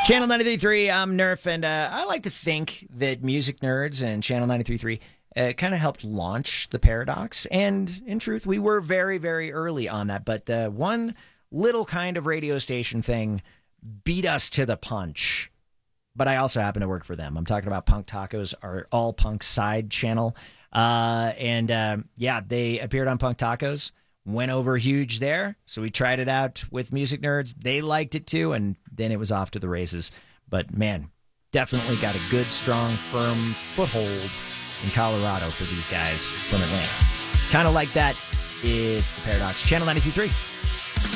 Channel 93.3, I'm Nerf, and I like to think that Music Nerds and Channel 93.3 kind of helped launch the Paradox. And in truth, we were very, very early on that. But one little kind of radio station thing beat us to the punch. But I also happen to work for them. I'm talking about Punk Tacos, our all punk side channel. They appeared on Punk Tacos. Went over huge there, so we tried it out with Music Nerds. They liked it too, and then it was off to the races. But man, definitely got a good, strong, firm foothold in Colorado for these guys from Atlanta. Kind of like that, it's the Paradox, Channel 93.3.